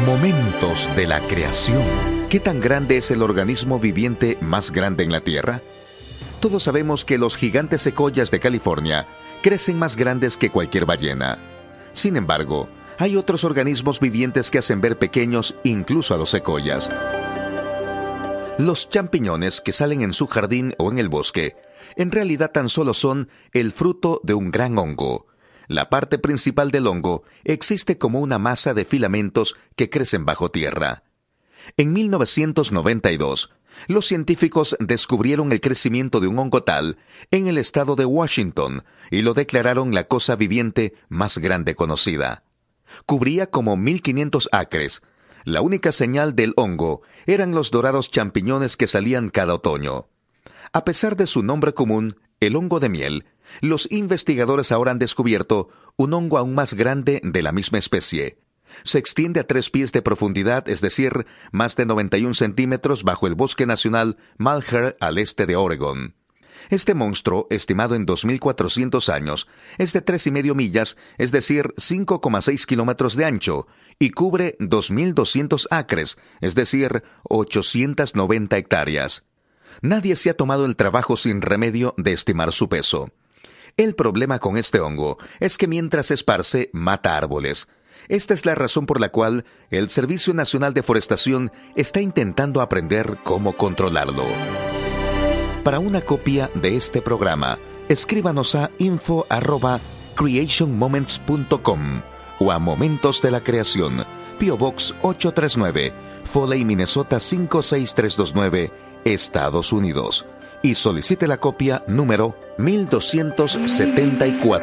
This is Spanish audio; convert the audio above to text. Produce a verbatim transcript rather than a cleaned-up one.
Momentos de la creación. ¿Qué tan grande es el organismo viviente más grande en la Tierra? Todos sabemos que los gigantes secoyas de California crecen más grandes que cualquier ballena. Sin embargo, hay otros organismos vivientes que hacen ver pequeños incluso a los secoyas. Los champiñones que salen en su jardín o en el bosque, en realidad tan solo son el fruto de un gran hongo. La parte principal del hongo existe como una masa de filamentos que crecen bajo tierra. En mil novecientos noventa y dos, los científicos descubrieron el crecimiento de un hongo tal en el estado de Washington y lo declararon la cosa viviente más grande conocida. Cubría como mil quinientos acres. La única señal del hongo eran los dorados champiñones que salían cada otoño. A pesar de su nombre común, el hongo de miel, los investigadores ahora han descubierto un hongo aún más grande de la misma especie. Se extiende a tres pies de profundidad, es decir, más de noventa y un centímetros bajo el Bosque Nacional Malheur al este de Oregón. Este monstruo, estimado en dos mil cuatrocientos años, es de tres y medio millas, es decir, cinco coma seis kilómetros de ancho, y cubre dos mil doscientos acres, es decir, ochocientas noventa hectáreas. Nadie se ha tomado el trabajo sin remedio de estimar su peso. El problema con este hongo es que mientras se esparce, mata árboles. Esta es la razón por la cual el Servicio Nacional de Forestación está intentando aprender cómo controlarlo. Para una copia de este programa, escríbanos a info arroba creation moments punto com o a Momentos de la Creación, P O Box ochocientos treinta y nueve, Foley, Minnesota cinco seis tres dos nueve, Estados Unidos. Y solicite la copia número mil doscientos setenta y cuatro.